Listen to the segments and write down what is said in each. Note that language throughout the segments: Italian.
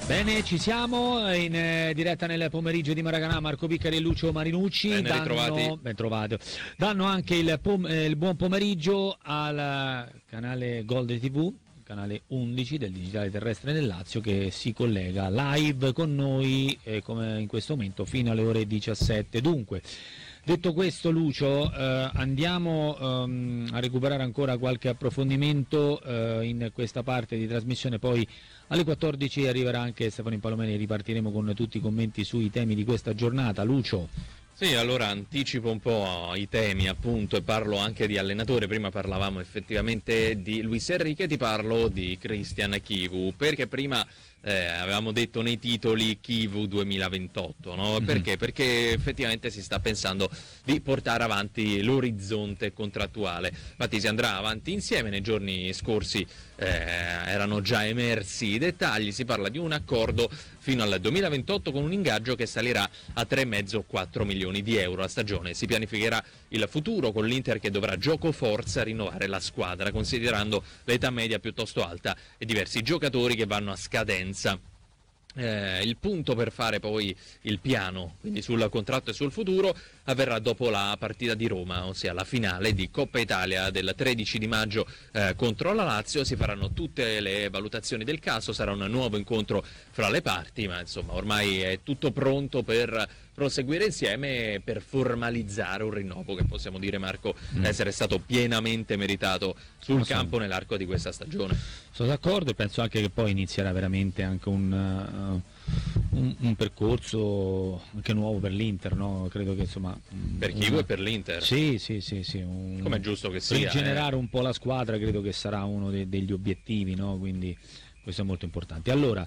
Bene, ci siamo in diretta nel pomeriggio di Maracanã. Marco Piccari e Lucio Marinucci ben trovati. Danno anche il buon pomeriggio al canale Gold TV, canale 11 del digitale terrestre del Lazio, che si collega live con noi come in questo momento fino alle ore 17. Dunque, detto questo, Lucio, andiamo a recuperare ancora qualche approfondimento in questa parte di trasmissione, poi alle 14 arriverà anche Stefano Impalomeni e ripartiremo con tutti i commenti sui temi di questa giornata. Lucio. Sì, allora anticipo un po' i temi, appunto, e parlo anche di allenatore. Prima parlavamo effettivamente di Luis Enrique, ti parlo di Christian Chivu, perché prima avevamo detto nei titoli Chivu 2028, no? Perché? Perché effettivamente si sta pensando di portare avanti l'orizzonte contrattuale. Infatti si andrà avanti insieme. Nei giorni scorsi erano già emersi i dettagli. Si parla di un accordo fino al 2028 con un ingaggio che salirà a 3,5-4 milioni di euro a stagione. Si pianificherà il futuro con l'Inter, che dovrà gioco forza rinnovare la squadra, considerando l'età media piuttosto alta e diversi giocatori che vanno a scadenza. Il punto per fare poi il piano, quindi sul contratto e sul futuro, avverrà dopo la partita di Roma, ossia la finale di Coppa Italia del 13 di maggio contro la Lazio. Si faranno tutte le valutazioni del caso, sarà un nuovo incontro fra le parti, ma insomma ormai è tutto pronto per proseguire insieme, per formalizzare un rinnovo che possiamo dire, Marco, essere stato pienamente meritato sul campo nell'arco di questa stagione. Sono d'accordo e penso anche che poi inizierà veramente anche un percorso anche nuovo per l'Inter, no? Credo che insomma per Chivu e per l'Inter. Sì, come è giusto che sia. Rigenerare un po' la squadra credo che sarà uno degli obiettivi, no? Quindi questo è molto importante. Allora,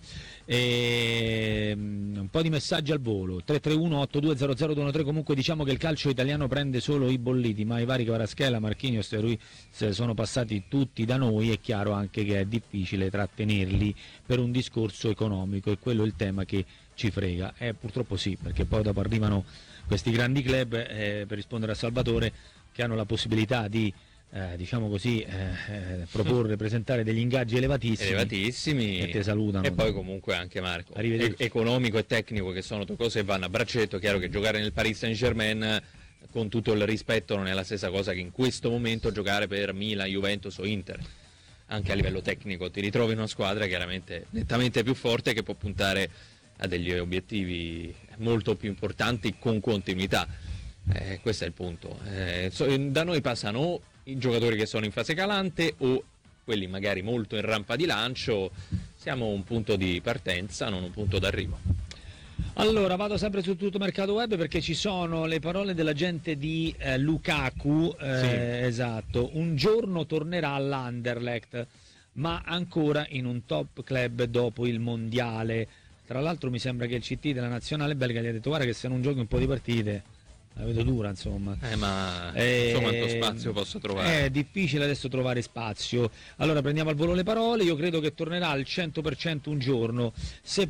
un po' di messaggi al volo. 331-8200-213. Comunque diciamo che il calcio italiano prende solo i bolliti, ma i vari Kvaratskhelia, Marquinhos e Ruiz sono passati tutti da noi. È chiaro anche che è difficile trattenerli per un discorso economico, e quello è il tema che ci frega. Purtroppo sì, perché poi dopo arrivano questi grandi club, per rispondere a Salvatore, che hanno la possibilità di diciamo così, presentare degli ingaggi elevatissimi e ti salutano. E poi comunque anche, Marco, economico e tecnico, che sono due cose che vanno a braccetto. Chiaro che giocare nel Paris Saint-Germain, con tutto il rispetto, non è la stessa cosa che in questo momento giocare per Milan, Juventus o Inter. Anche a livello tecnico ti ritrovi in una squadra chiaramente nettamente più forte, che può puntare a degli obiettivi molto più importanti con continuità. Questo è il punto. Da noi passano i giocatori che sono in fase calante o quelli magari molto in rampa di lancio. Siamo un punto di partenza, non un punto d'arrivo. Allora, vado sempre su Tutto Mercato Web, perché ci sono le parole dell'agente di Lukaku. Sì. Esatto, un giorno tornerà all'Anderlecht, ma ancora in un top club dopo il mondiale. Tra l'altro mi sembra che il CT della nazionale belga gli ha detto: guarda che se non giochi un po' di partite la vedo dura, insomma. Ma quanto spazio posso trovare? È difficile adesso trovare spazio. Allora prendiamo al volo le parole. Io credo che tornerà al 100% un giorno. Se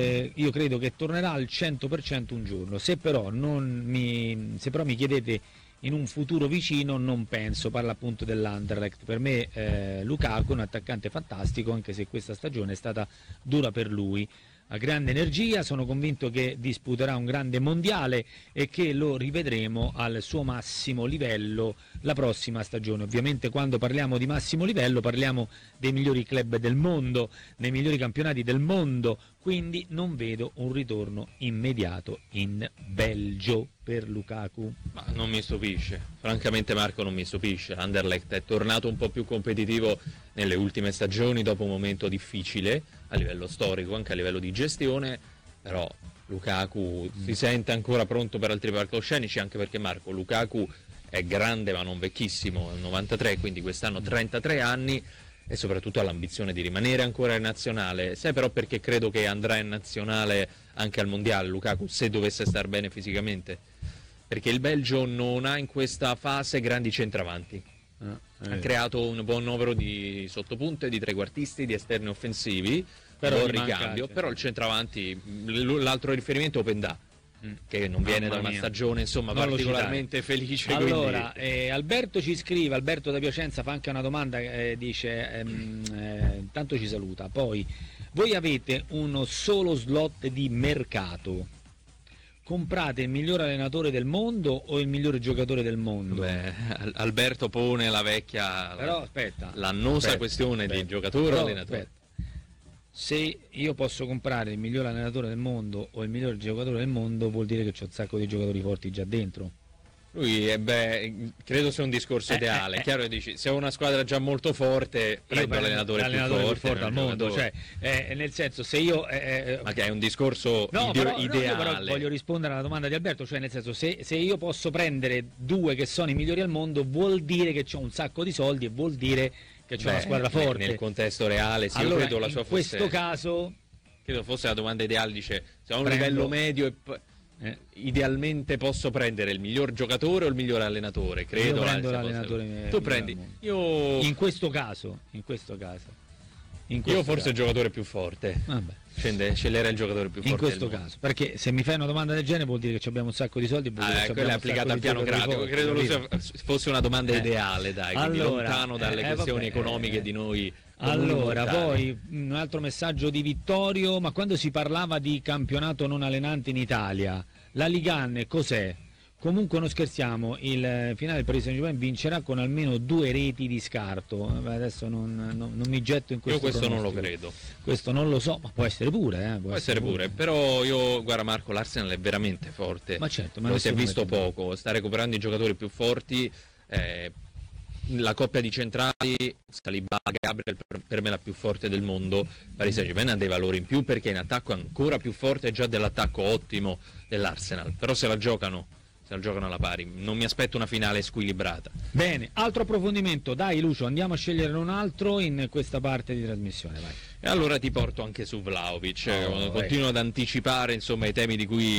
però mi chiedete in un futuro vicino, non penso. Parla appunto dell'Anderlecht. Per me Lukaku è un attaccante fantastico, anche se questa stagione è stata dura per lui. Ha grande energia, sono convinto che disputerà un grande mondiale e che lo rivedremo al suo massimo livello la prossima stagione. Ovviamente quando parliamo di massimo livello parliamo dei migliori club del mondo, dei migliori campionati del mondo, quindi non vedo un ritorno immediato in Belgio per Lukaku. Ma non mi stupisce, francamente, Marco, non mi stupisce. L'Anderlecht è tornato un po' più competitivo nelle ultime stagioni, dopo un momento difficile a livello storico, anche a livello di gestione, però Lukaku si sente ancora pronto per altri palcoscenici, anche perché, Marco, Lukaku è grande ma non vecchissimo, è 93, quindi quest'anno 33 anni, e soprattutto ha l'ambizione di rimanere ancora in nazionale. Sai però perché credo che andrà in nazionale anche al mondiale Lukaku, se dovesse star bene fisicamente? Perché il Belgio non ha in questa fase grandi centravanti. Ha creato un buon numero di sottopunte, di trequartisti, di esterni offensivi, però il ricambio, però il centravanti, l'altro riferimento è Openda. che non viene da una stagione insomma particolarmente felice. Allora, Alberto ci scrive, Alberto da Piacenza fa anche una domanda, dice, intanto ci saluta, poi voi avete uno solo slot di mercato, comprate il miglior allenatore del mondo o il migliore giocatore del mondo? Beh, Alberto pone la vecchia, però aspetta, l'annosa questione di giocatore o allenatore. Aspetta. Se io posso comprare il miglior allenatore del mondo o il miglior giocatore del mondo, vuol dire che c'è un sacco di giocatori forti già dentro. Lui, credo sia un discorso ideale. Chiaro che dici, se ho una squadra già molto forte, prendo l'allenatore più forte al mondo. Cioè, nel senso, se io... ma che è un discorso ideale. Io però voglio rispondere alla domanda di Alberto, cioè nel senso, se io posso prendere due che sono i migliori al mondo, vuol dire che c'ho un sacco di soldi e vuol dire che c'è una squadra forte. Nel contesto reale, sì, allora, io credo la sua in questo caso... Credo fosse la domanda ideale, dice, se ho un livello medio e... idealmente posso prendere il miglior giocatore o il miglior allenatore? Credo. Io prendo l'allenatore. Tu prendi. In questo caso. Io forse il giocatore più forte. Vabbè. Sceglierei il giocatore più forte. In questo caso, perché se mi fai una domanda del genere vuol dire che abbiamo un sacco di soldi. Quella è applicata al piano pratico. Credo fosse una domanda ideale, dai, quindi lontano dalle questioni economiche di noi. Allora, poi un altro messaggio di Vittorio, ma quando si parlava di campionato non allenante in Italia, la Ligan cos'è? Comunque non scherziamo, il finale del Paris Saint-Germain vincerà con almeno 2 reti di scarto. Adesso non mi getto in questo. Io questo non lo credo. Questo non lo so, ma può essere pure. Può essere pure, però guarda Marco, l'Arsenal è veramente forte. Ma certo, lo si è visto poco, sta recuperando i giocatori più forti. La coppia di centrali, Saliba, Gabriel, per me la più forte del mondo. Paris Saint-Germain ha dei valori in più perché in attacco è ancora più forte già dell'attacco ottimo dell'Arsenal, però se la giocano alla pari, non mi aspetto una finale squilibrata. Bene, altro approfondimento, dai Lucio, andiamo a scegliere un altro in questa parte di trasmissione, vai. E allora ti porto anche su Vlahovic, continuo ad anticipare insomma i temi di cui